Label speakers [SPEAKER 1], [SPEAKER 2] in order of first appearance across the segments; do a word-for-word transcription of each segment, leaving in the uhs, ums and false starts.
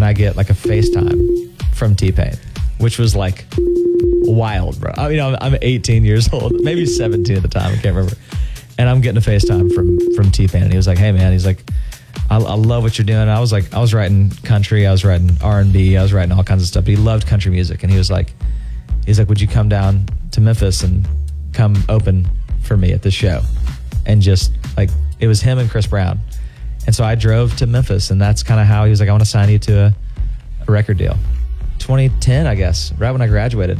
[SPEAKER 1] and I get like a FaceTime from T-Pain, which was like wild, bro. I mean, I'm, I'm eighteen years old, maybe seventeen at the time. I can't remember. And I'm getting a FaceTime from from T-Pain, and he was like, "Hey, man," he's like, I, I love what you're doing. And I was like, I was writing country, I was writing R and B, I was writing all kinds of stuff. But he loved country music, and he was like, he's like, "Would you come down to Memphis and come open for me at this show?" And just like, it was him and Chris Brown. And so I drove to Memphis, and that's kind of how he was like, "I want to sign you to a, a record deal." twenty ten, I guess, right when I graduated.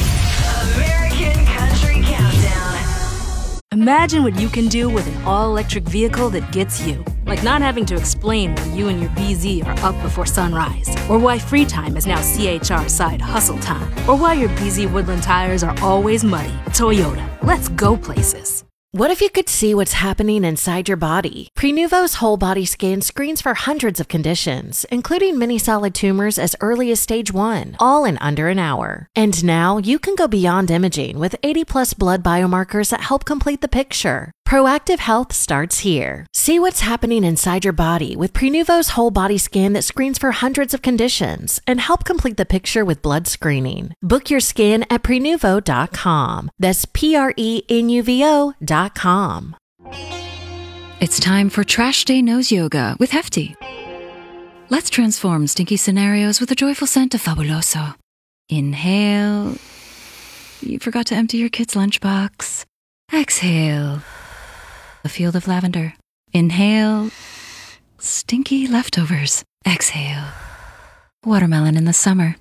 [SPEAKER 2] American Country Countdown.
[SPEAKER 3] Imagine what you can do with an all-electric vehicle that gets you. Like not having to explain why you and your B Z are up before sunrise, or why free time is now C H R side hustle time, or why your B Z Woodland tires are always muddy. Toyota, let's go places.
[SPEAKER 4] What if you could see what's happening inside your body? Prenuvo's whole body scan screens for hundreds of conditions, including many solid tumors as early as stage one, all in under an hour. And now you can go beyond imaging with eighty plus blood biomarkers that help complete the picture. Proactive health starts here. See what's happening inside your body with Prenuvo's whole body scan that screens for hundreds of conditions and help complete the picture with blood screening. Book your scan at prenuvo dot com. That's P R E N U V O dot com.
[SPEAKER 5] It's time for Trash Day Nose Yoga with Hefty. Let's transform stinky scenarios with a joyful scent of Fabuloso. Inhale. You forgot to empty your kid's lunchbox. Exhale. A field of lavender. Inhale. Stinky leftovers. Exhale. Watermelon in the summer.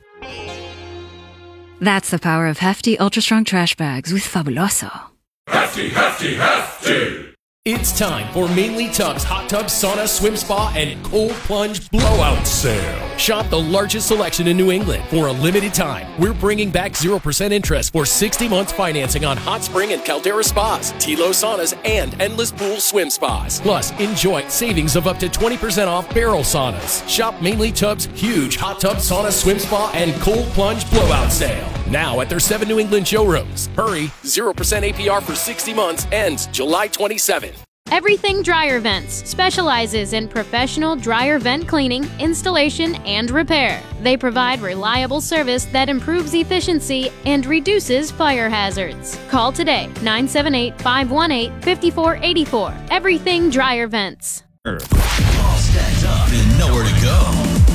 [SPEAKER 5] That's the power of Hefty Ultra Strong Trash Bags with Fabuloso.
[SPEAKER 6] Hefty, hefty, hefty! It's time for Mainly Tubs Hot Tub Sauna Swim Spa and Cold Plunge Blowout Sale. Shop the largest selection in New England for a limited time. We're bringing back zero percent interest for sixty months financing on Hot Spring and Caldera Spas, T-Lo Saunas, and Endless Pool Swim Spas. Plus, enjoy savings of up to twenty percent off barrel saunas. Shop Mainly Tubs Huge Hot Tub Sauna Swim Spa and Cold Plunge Blowout Sale. Now at their seven New England showrooms. Hurry, zero percent A P R for sixty months ends July twenty-seventh.
[SPEAKER 7] Everything Dryer Vents specializes in professional dryer vent cleaning, installation, and repair. They provide reliable service that improves efficiency and reduces fire hazards. Call today, nine seven eight, five one eight, five four eight four. Everything Dryer Vents.